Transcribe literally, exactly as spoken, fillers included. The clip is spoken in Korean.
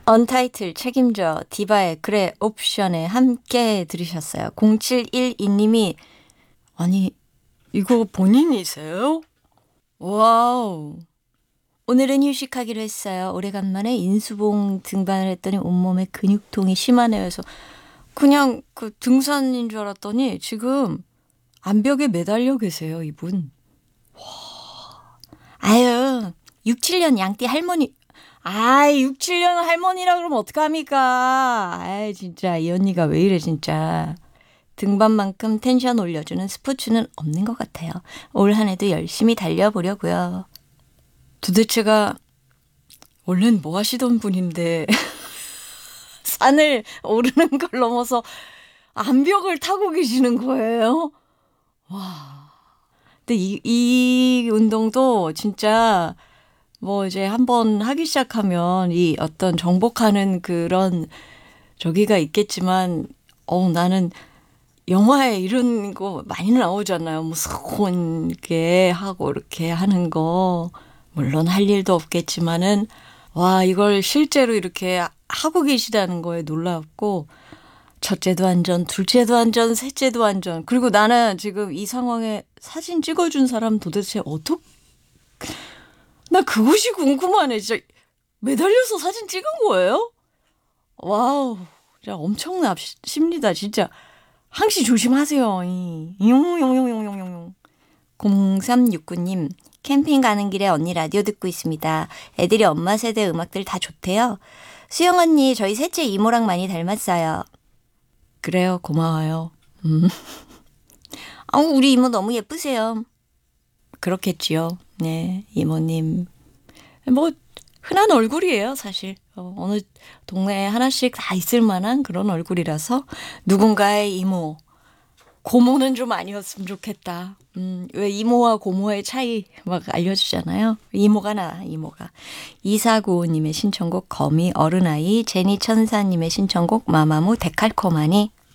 언타이틀 책임져 디바의 그래 옵션에 함께 들으셨어요. 공칠일이 님이 아니 이거 본인이세요? 와우. 오늘은 휴식하기로 했어요. 오래간만에 인수봉 등반을 했더니 온몸에 근육통이 심하네요. 해서 그냥 그 등산인 줄 알았더니 지금 암벽에 매달려 계세요, 이분. 와. 아유, 육, 칠 년 양띠 할머니. 아이, 육, 칠 년 할머니라 그러면 어떡합니까? 아이, 진짜 이 언니가 왜 이래, 진짜. 등반만큼 텐션 올려주는 스포츠는 없는 것 같아요. 올 한 해도 열심히 달려보려고요. 도대체가 원래는 뭐 하시던 분인데 산을 오르는 걸 넘어서 암벽을 타고 계시는 거예요? 와. 근데 이, 이 운동도 진짜 뭐 이제 한번 하기 시작하면 이 어떤 정복하는 그런 저기가 있겠지만 어 나는 영화에 이런 거 많이 나오잖아요. 뭐 손 이렇게 하고 이렇게 하는 거. 물론 할 일도 없겠지만은 와 이걸 실제로 이렇게 하고 계시다는 거에 놀랍고 첫째도 안전, 둘째도 안전, 셋째도 안전. 그리고 나는 지금 이 상황에 사진 찍어준 사람 도대체 어떻게 나 그것이 궁금하네. 진짜 매달려서 사진 찍은 거예요? 와우 진짜 엄청납니다. 진짜 항시 조심하세요. 용용용용용용 공삼육구 님 캠핑 가는 길에 언니 라디오 듣고 있습니다. 애들이 엄마 세대 음악들 다 좋대요. 수영 언니 저희 셋째 이모랑 많이 닮았어요. 그래요. 고마워요. 음. 아우 우리 이모 너무 예쁘세요. 그렇겠지요. 네 이모님. 뭐 흔한 얼굴이에요 사실. 어, 어느 동네에 하나씩 다 있을 만한 그런 얼굴이라서 누군가의 이모. 고모는 좀 아니었으면 좋겠다. 음, 왜 이모와 고모의 차이 막 알려주잖아요. 이모가 나, 이모가. 이사구오 님의 신청곡 거미 어른아이, 제니천사님의 신청곡 마마무 데칼코마니.